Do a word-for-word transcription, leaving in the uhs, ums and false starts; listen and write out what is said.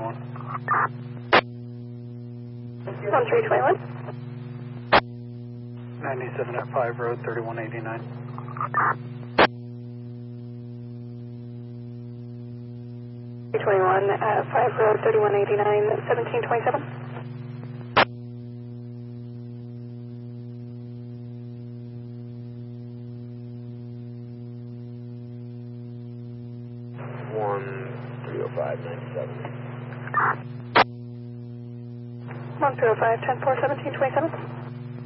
twenty-one. one three two one. ninety-seven at five Road, thirty-one eighty-nine. three twenty-one at five Road, thirty-one eighty-nine, seventeen twenty-seven. one three oh five ninety-seven. one three oh five, ten four, seventeen twenty-seven.